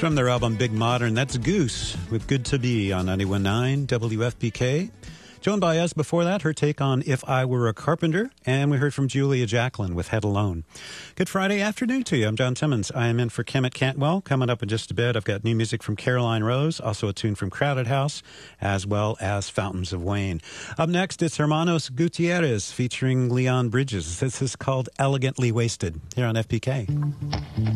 from their album Big Modern. That's Goose with Good to Be on 91.9 WFPK. Joan Baez before that, her take on If I Were a Carpenter. And we heard from Julia Jacklin with Head Alone. Good Friday afternoon to you. I'm John Timmons. I am in for Kemet Cantwell. Coming up in just a bit, I've got new music from Caroline Rose, also a tune from Crowded House, as well as Fountains of Wayne. Up next, it's Hermanos Gutierrez featuring Leon Bridges. This is called Elegantly Wasted here on FPK.